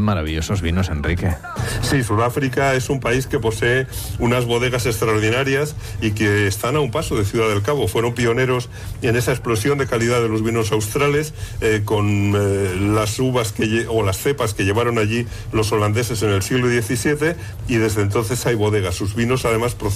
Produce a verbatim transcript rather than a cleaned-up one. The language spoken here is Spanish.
maravillosos vinos, Enrique. Sí, Sudáfrica es un país que posee unas bodegas extraordinarias y que están a un paso de Ciudad del Cabo. Fueron pioneros en esa explosión de calidad de los vinos australes, eh, con eh, las uvas que, o las cepas que llevaron allí los holandeses en el siglo diecisiete, y desde entonces hay bodegas. Sus vinos además proceden